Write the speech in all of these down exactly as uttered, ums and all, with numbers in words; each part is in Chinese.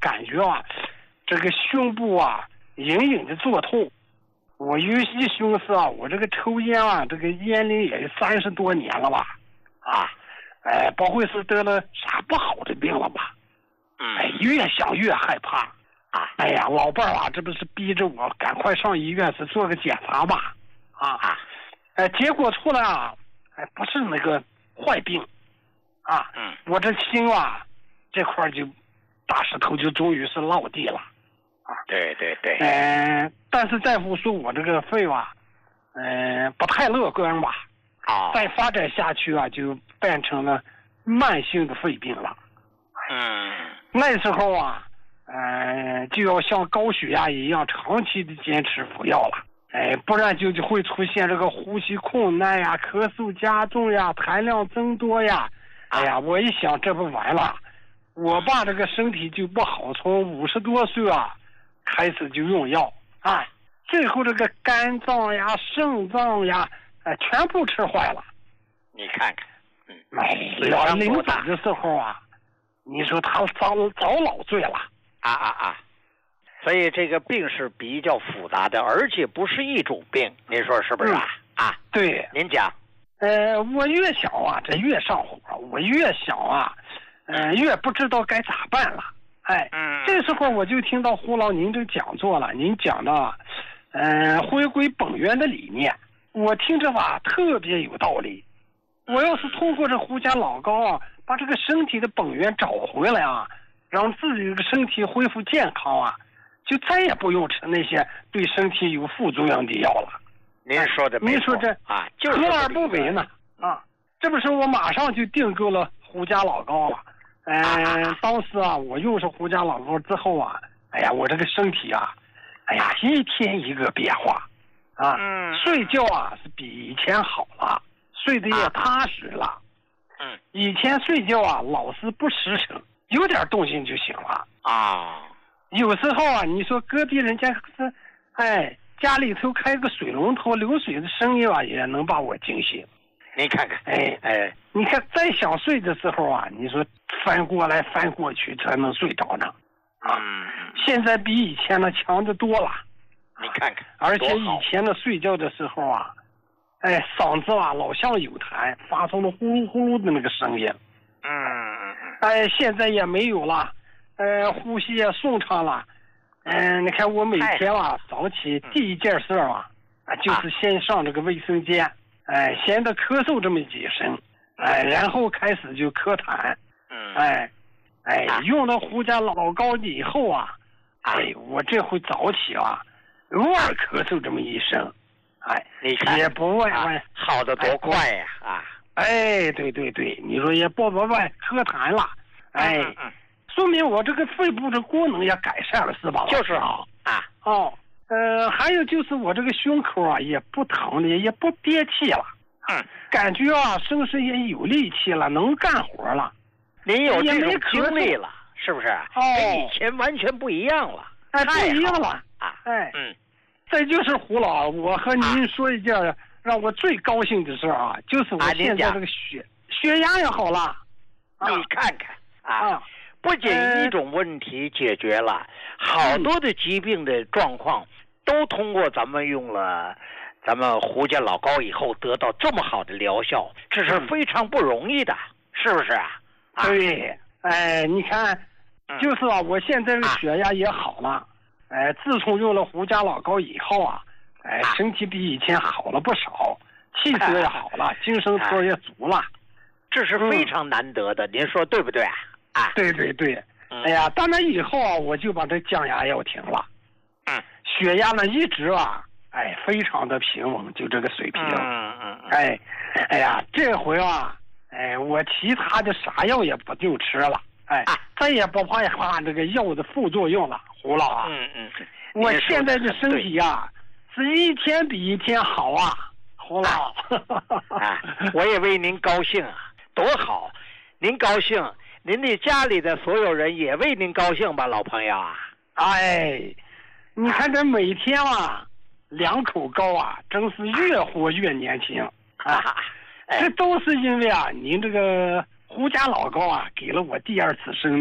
感觉啊，这个胸部啊隐隐的作痛。我有一寻思啊，我这个抽烟啊，这个烟龄也三十多年了吧，啊，哎，不会是得了啥不好的病了吧？哎，越想越害怕啊！哎呀，老伴儿啊，这不是逼着我赶快上医院是做个检查吧？啊，哎，结果出来啊，哎，不是那个坏病，啊，嗯，我这心啊，这块就大石头就终于是落地了。啊， 对对对， 嗯、呃，但是大夫说我这个肺吧，嗯、呃，不太乐观吧， 啊， 再发展下去啊，就变成了慢性的肺病了。 嗯， 那时候啊，呃，就要像高血压一样长期的坚持服药了，哎，不然就就会出现这个呼吸困难呀、咳嗽加重呀、痰量增多呀。哎呀，我一想这不完了，我爸这个身体就不好，从五十多岁啊。开始就用药啊，最后这个肝脏呀、肾脏呀，哎、呃，全部吃坏了。 你看看，嗯， 哎，我临走的时候啊，你说他遭遭老罪了啊啊啊！所以这个病是比较复杂的，而且不是一种病，您说是不是啊？嗯、啊， 对， 您讲。 呃，我越想啊，这越上火；我越想啊，呃，越不知道该咋办了。哎， 嗯， 这时候我就听到胡老您这讲座了，您讲的，呃，回归本源的理念，我听着吧特别有道理。我要是通过这胡家老高啊，把这个身体的本源找回来啊，让自己的身体恢复健康啊，就再也不用吃那些对身体有副作用的药了。 您说的没错， 您说这啊，就是何而不为呢？啊，这不是我马上就订购了胡家老高了。嗯、呃，当时啊，我用上胡家老高之后啊，哎呀，我这个身体啊，哎呀，一天一个变化，啊， 嗯， 睡觉啊是比以前好了，睡得也踏实了。 嗯， 以前睡觉啊老是不实诚，有点动静就醒了啊。 有时候啊，你说隔壁人家是，哎，家里头开个水龙头流水的声音啊，也能把我惊醒。 您看看， 哎哎， 你看再想睡的时候啊，你说翻过来翻过去才能睡着呢，啊， 嗯， 现在比以前呢强得多了。 你看看， 而且以前呢睡觉的时候啊，哎，嗓子啊老像有痰，发出了呼噜呼噜的那个声音。 嗯嗯嗯。 哎，现在也没有了，呃，呼吸也顺畅了。嗯、呃，你看我每天啊早起第一件事啊，啊就是先上这个卫生间。哎，先得咳嗽这么几声，哎，然后开始就咳痰， 嗯， 哎，哎，用了胡家老高以后啊，哎，我这回早起啊，偶尔咳嗽这么一声，哎， 你看也不外外、 啊、好的多快呀啊！ 哎，对对对，你说也不外外咳痰了，哎， 嗯嗯， 说明我这个肺部的功能也改善了，是吧？ 就是啊啊哦。呃，还有就是我这个胸口啊也不疼了，也不憋气了， 嗯， 感觉啊身上也有力气了，能干活了。 您有这种经历了，是不是？ 哦， 跟以前完全不一样了， 哎，不一样了啊！ 哎， 嗯， 这就是胡老，我和您说一件让我最高兴的事啊，就是我现在这个血、啊、血压也好了。 你看看啊。 啊不仅一种问题解决了，呃、好多的疾病的状况都通过咱们用了咱们胡家老高以后得到这么好的疗效，这是非常不容易的，嗯、是不是啊？ 对，哎，你看，就是啊，我现在的血压也好了，哎，自从用了胡家老高以后啊，哎，身体比以前好了不少，气色也好了，精神头也足了， 这是非常难得的，嗯、您说对不对啊？啊， 对对对，哎呀，当然以后啊，我就把这降压药停了， 嗯， 血压呢一直啊，哎，非常的平稳，就这个水平， 嗯嗯， 哎，哎呀，这回啊，哎，我其他的啥药也不就吃了，哎，啊、再也不怕怕这个药的副作用了，胡老啊， 嗯嗯， 我现在的身体啊，是一天比一天好啊，胡老， 啊，我也为您高兴啊，多好，您高兴。您的家里的所有人也为您高兴吧，老朋友啊！ 哎，你看这每天啊，两口高啊，真是越活越年轻啊！这都是因为啊，您这个胡家老高啊，给了我第二次生命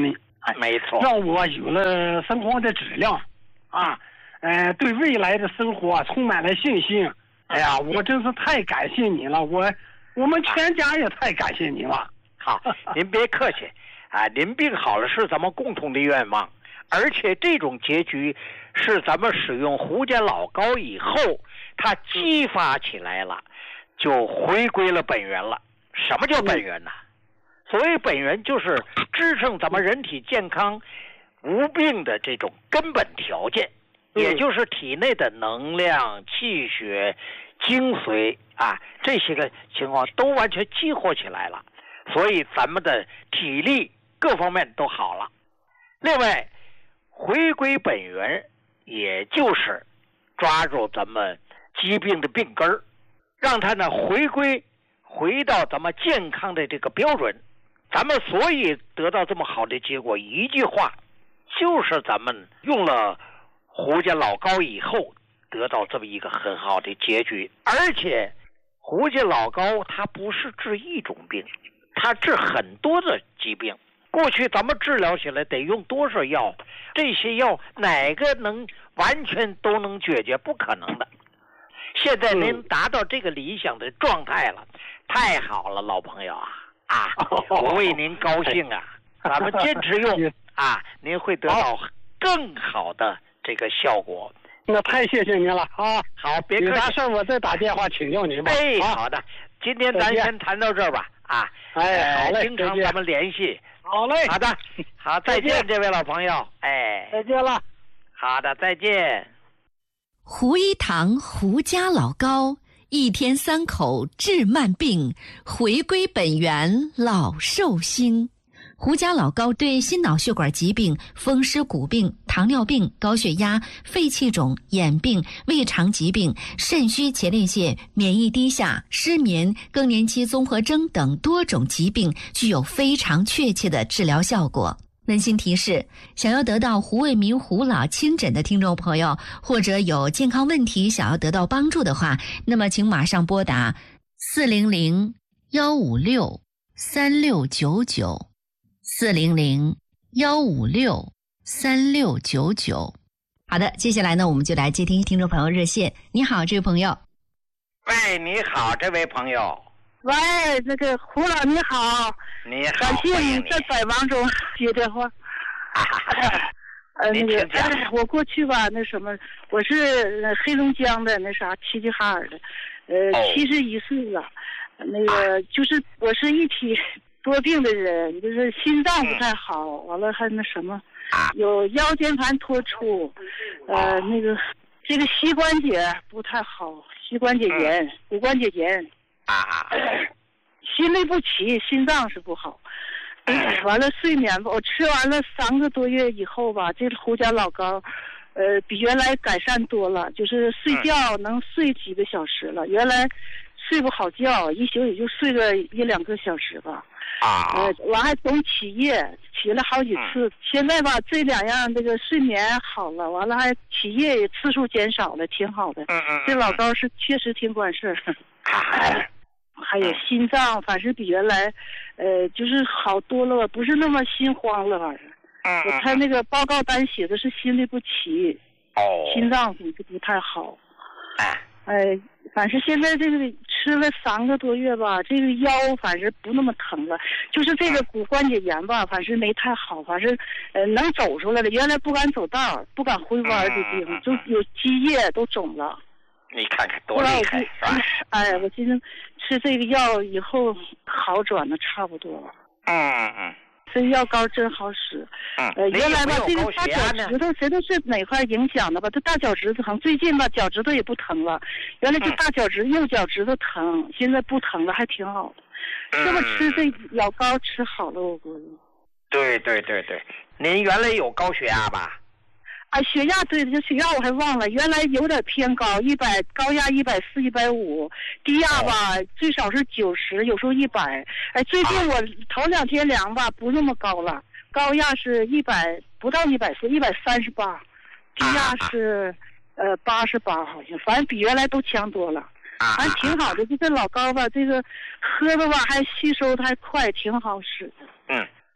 没错， 让我有了生活的质量，啊，呃，对未来的生活充满了信心。哎呀，我真是太感谢你了，我我们全家也太感谢你了。 好，您别客气啊，您病好了是咱们共同的愿望，而且这种结局是咱们使用胡家老膏以后，它激发起来了，就回归了本源了。什么叫本源呢？所谓本源就是支撑咱们人体健康无病的这种根本条件，也就是体内的能量、气血、精髓啊，这些个情况都完全激活起来了，所以咱们的体力各方面都好了。另外，回归本源，也就是抓住咱们疾病的病根儿，让它呢回归回到咱们健康的这个标准。咱们所以得到这么好的结果，一句话，就是咱们用了胡家老膏以后得到这么一个很好的结局。而且胡家老膏它不是治一种病，它治很多的疾病。过去咱们治疗起来得用多少药，这些药哪个能完全都能解决？不可能的。现在您达到这个理想的状态了，太好了，老朋友啊！啊，我为您高兴啊！咱们坚持用啊，您会得到更好的这个效果。 那太谢谢您了啊！ 好，别客气。 有啥事我再打电话请教您吧。 哎，好的，今天咱先谈到这儿吧。啊， 哎，好嘞， 经常咱们联系。 好嘞， 好的，好，再见，这位老朋友。哎， 再见了。 好的，再见。 胡一堂胡家老膏，一天三口治慢病，回归本源老寿星。胡家老膏对心脑血管疾病、风湿骨病、糖尿病、高血压、肺气肿、眼病、胃肠疾病、肾虚前列腺、免疫低下、失眠、更年期综合征等多种疾病具有非常确切的治疗效果。温馨提示，想要得到胡卫民胡老亲诊的听众朋友，或者有健康问题想要得到帮助的话，那么请马上拨打四零零幺五六三六九九四零零幺五六三六九九。好的，接下来呢，我们就来接听听众朋友热线。你好，这位朋友。 喂，你好，这位朋友。 喂，那个胡老你好， 你好， 感谢你在百忙中接电话。 啊、 呃，那个、哎，我过去吧，那什么，我是黑龙江的那啥齐齐哈尔的，呃，七十一岁了，那个、啊、就是我是一体多病的人，就是心脏不太好，嗯、完了还那什么，有腰间盘突出，呃，那个这个膝关节不太好，膝关节炎、嗯、骨关节炎。 啊， 心律不齐，心脏是不好。完了睡眠吧，我吃完了三个多月以后吧，这个胡家老膏，呃，比原来改善多了，就是睡觉能睡几个小时了。原来睡不好觉，一宿也就睡个一两个小时吧。 啊， 呃，完还总起夜，起了好几次。现在吧，这两样这个睡眠好了，完了还起夜次数减少了，挺好的。 嗯嗯， 这老膏是确实挺管事儿。 哎。 还有心脏，反正比原来，呃，就是好多了，不是那么心慌了，反正。 嗯。 我看那个报告单写的是心律不齐。 哦。 心脏不不太好。 哎。 哎，反正现在这个吃了三个多月吧，这个腰反正不那么疼了，就是这个骨关节炎吧，反正没太好，反正呃能走出来了。原来不敢走道，不敢回弯的地方，就有积液都肿了。 你看看多厉害，是吧？ 哎，我今天吃这个药以后好转的差不多了。 嗯嗯， 这药膏真好使。 嗯， 呃，原来吧，这个大脚趾头谁都是哪块影响的吧？这大脚趾头疼，最近吧脚趾头也不疼了。原来这大脚趾、右脚趾头疼，现在不疼了，还挺好的。这么吃这药膏吃好了，我估计。 对对对对，您原来有高血压吧？ 啊，血压对，这血压我还忘了，原来有点偏高，一百高压一百四、一百五，低压吧、哦、最少是九十，有时候一百。哎，最近我头两天量吧，不那么高了，高压是一百不到一百四，一百三十八，低压是、啊、呃八十八，好像，反正比原来都强多了。 啊， 反正挺好的，就这老膏吧，这个喝的吧还吸收的还快，挺好使的。 嗯。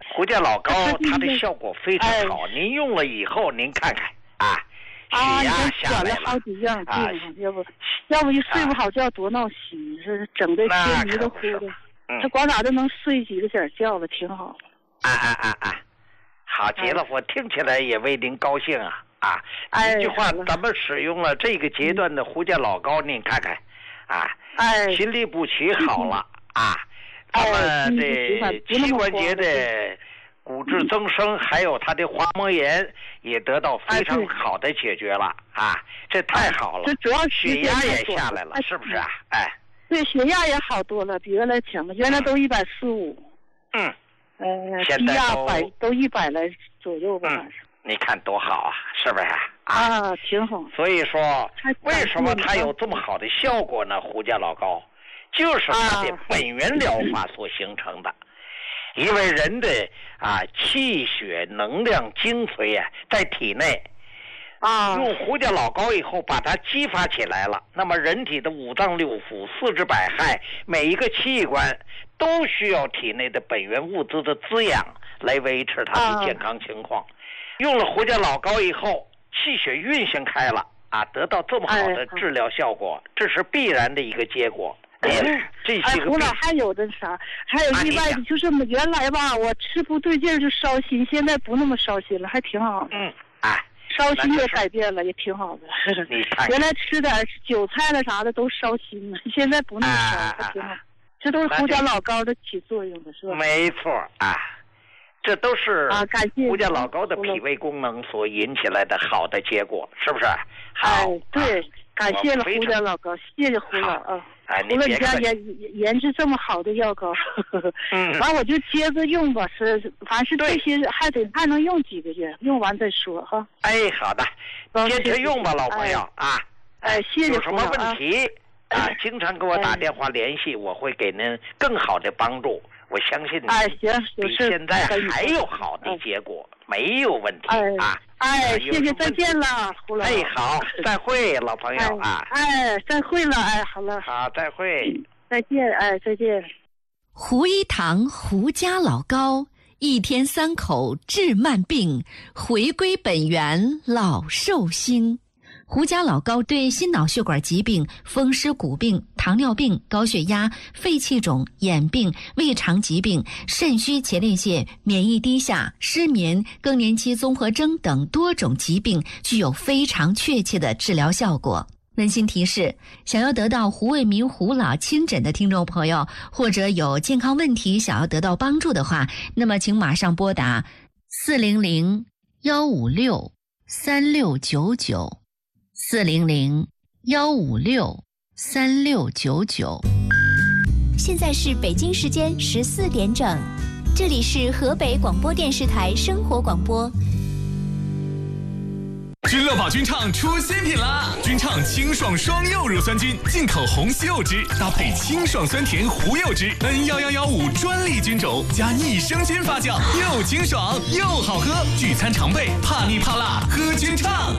胡家老膏它的效果非常好，哎、您用了以后您看看啊，血压下来了。 啊，好几样病、啊，要不要不一睡不好觉多闹心，是整的天迷的糊的。他光咋就能睡几个点觉了，挺好。 啊啊啊啊！好极了，哎、我听起来也为您高兴啊啊！ 哎、 一句话，咱们使用了这个阶段的胡家老膏，您看看啊， 哎， 心律不齐好了、嗯、啊，咱们的膝关节的骨质增生，还有它的滑膜炎也得到非常好的解决了啊，这太好了。 这主要血压也下来了，是不是啊？哎。 对，血压也好多了，比原来强了。原来都一百四五， 嗯， 呃，低压百都一百来左右吧。 嗯，你看多好啊，是不是？ 啊，挺好。 所以说，为什么它有这么好的效果呢？胡家老膏，就是它的本源疗法所形成的。因为人的啊气血能量精髓啊，在体内。 啊， 用胡家老膏以后把它激发起来了，那么人体的五脏六腑、四肢百骸，每一个器官都需要体内的本源物质的滋养来维持它的健康情况。啊、用了胡家老膏以后，气血运行开了啊，得到这么好的治疗效果，哎、这是必然的一个结果。 哎，这些个。哎，胡老还有的啥？还有意外的，就是原来吧，我吃不对劲就烧心，现在不那么烧心了，还挺好的。 嗯，哎。 烧心也改变了，也挺好的。原来吃点韭菜了啥的都烧心了，现在不那么烧，还、啊、挺好。这都是胡家老膏的起作用的，是吧？ 没错啊，这都是啊，感谢胡家老膏的脾胃功能所引起来的好的结果，是不是？好， 哎，对，啊、感谢了胡家老膏，谢谢胡老啊。 哎， 胡了你家研研制这么好的药膏， 嗯， 完我就接着用吧。是，凡是这些还得还能用几个月，用完再说哈。 哎，好的，坚持用吧，老朋友啊。 哎，谢谢。 有什么问题啊？经常给我打电话联系，我会给您更好的帮助。我相信你， 哎，行， 比现在还有好的结果，没有问题啊。 哎，谢谢，再见了，胡老。 哎，好，再会，老朋友啊。 哎，再会了，哎，好了。 好，再会。 再见，哎，再见。 胡一堂胡家老膏，一天三口治慢病，回归本源老寿星。胡家老膏对心脑血管疾病、风湿骨病、糖尿病、高血压、肺气肿、眼病、胃肠疾病、肾虚前列腺、免疫低下、失眠、更年期综合征等多种疾病具有非常确切的治疗效果。温馨提示：想要得到胡卫民胡老亲诊的听众朋友，或者有健康问题想要得到帮助的话，那么请马上拨打四零零幺五六三六九九。四零零幺五六三六九九。 现在是北京时间十四点整，这里是河北广播电视台生活广播。 君乐宝君畅出新品啦！君畅清爽双柚乳酸菌，进口红西柚汁，搭配清爽酸甜胡柚汁 N 一一一五专利菌种，加益生菌发酵，又清爽又好喝，聚餐常备，怕腻怕辣，喝君畅。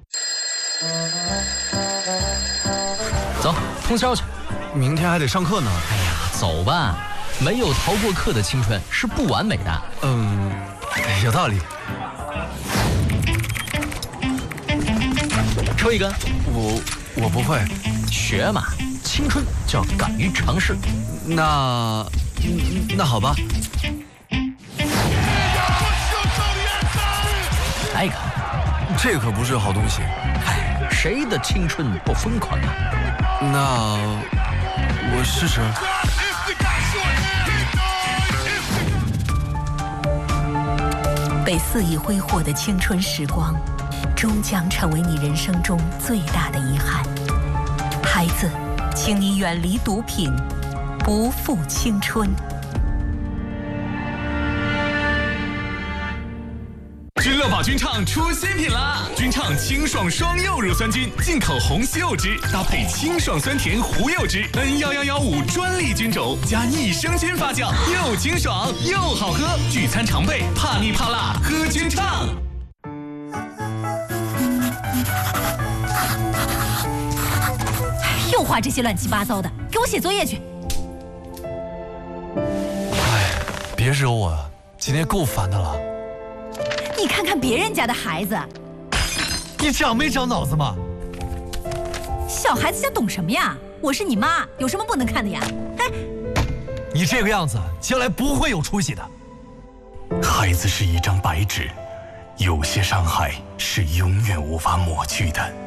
走，通宵去， 明天还得上课呢。 哎呀，走吧，没有逃过课的青春是不完美的。 嗯，有道理。 抽一根。 我我不会。 学嘛，青春就要敢于尝试。 那那好吧。 来一个。 这可不是好东西。 哎，谁的青春不疯狂啊？ 那我试试。 被肆意挥霍的青春时光，终将成为你人生中最大的遗憾。孩子，请你远离毒品，不负青春。 君乐宝君畅出新品啦！君畅清爽双柚乳酸菌，进口红西柚汁，搭配清爽酸甜胡柚汁 N 一一一五专利菌种，加益生菌发酵，又清爽又好喝，聚餐常备，怕腻怕辣，喝君畅。 又画这些乱七八糟的，给我写作业去。 哎，别惹我， 今天够烦的了。 你看看别人家的孩子， 你长没长脑子嘛？ 小孩子家懂什么呀？我是你妈，有什么不能看的呀？哎， 你这个样子，将来不会有出息的。 孩子是一张白纸，有些伤害是永远无法抹去的。